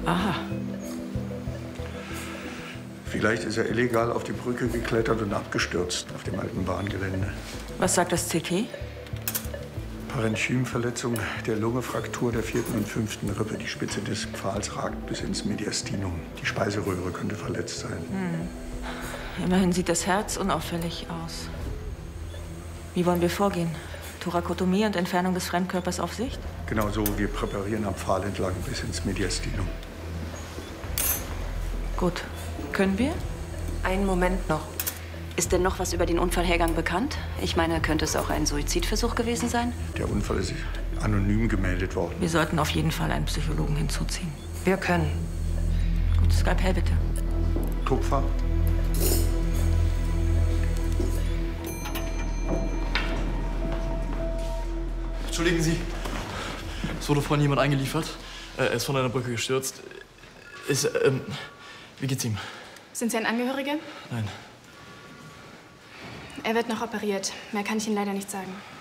Aha. Vielleicht ist er illegal auf die Brücke geklettert und abgestürzt auf dem alten Bahngelände. Was sagt das CT? Parenchymverletzung der Lunge, Fraktur der 4. und 5. Rippe. Die Spitze des Pfahls ragt bis ins Mediastinum. Die Speiseröhre könnte verletzt sein. Immerhin sieht das Herz unauffällig aus. Wie wollen wir vorgehen? Thorakotomie und Entfernung des Fremdkörpers auf Sicht? Genau so. Wir präparieren am Pfahl entlang bis ins Mediastinum. Gut. Können wir? Einen Moment noch. Ist denn noch was über den Unfallhergang bekannt? Ich meine, könnte es auch ein Suizidversuch gewesen sein? Der Unfall ist anonym gemeldet worden. Wir sollten auf jeden Fall einen Psychologen hinzuziehen. Wir können. Gut, Skalpell bitte. Tupfer? Entschuldigen Sie. Es wurde vorhin jemand eingeliefert. Er ist von einer Brücke gestürzt. Wie geht's ihm? Sind Sie ein Angehöriger? Nein. Er wird noch operiert. Mehr kann ich Ihnen leider nicht sagen.